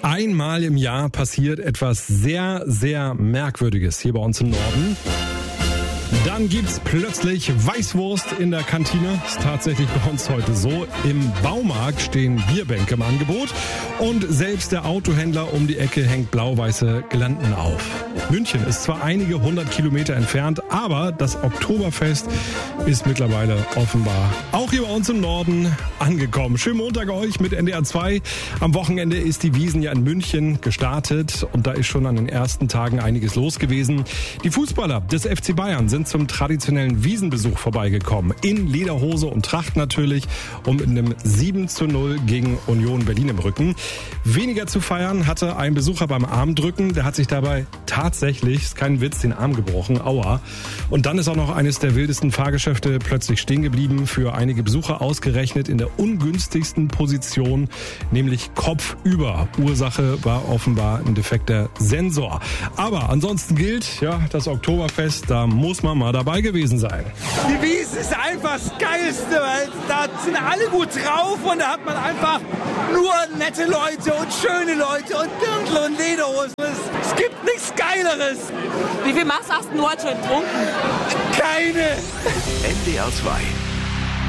Einmal im Jahr passiert etwas sehr, sehr Merkwürdiges hier bei uns im Norden. Dann gibt's plötzlich Weißwurst in der Kantine. Ist tatsächlich bei uns heute so. Im Baumarkt stehen Bierbänke im Angebot. Und selbst der Autohändler um die Ecke hängt blau-weiße Girlanden auf. München ist zwar einige 100 Kilometer entfernt, aber das Oktoberfest ist mittlerweile offenbar auch hier bei uns im Norden angekommen. Schönen Montag euch mit NDR 2. Am Wochenende ist die Wiesn ja in München gestartet und da ist schon an den ersten Tagen einiges los gewesen. Die Fußballer des FC Bayern sind zum traditionellen Wiesenbesuch vorbeigekommen. In Lederhose und Tracht natürlich und mit einem 7:0 gegen Union Berlin im Rücken. Weniger zu feiern hatte ein Besucher beim Armdrücken. Der hat sich dabei tatsächlich, ist kein Witz, den Arm gebrochen. Aua. Und dann ist auch noch eines der wildesten Fahrgeschäfte plötzlich stehen geblieben. Für einige Besucher ausgerechnet in der ungünstigsten Position, nämlich kopfüber. Ursache war offenbar ein defekter Sensor. Aber ansonsten gilt, ja, das Oktoberfest, da muss man mal dabei gewesen sein. Die Wiesn ist einfach das Geilste, weil da sind alle gut drauf und da hat man einfach nur nette Leute und schöne Leute und Dirndl und Lederhosen. Es gibt nichts Geileres. Wie viel Maß hast du heute schon getrunken? Keine. NDR 2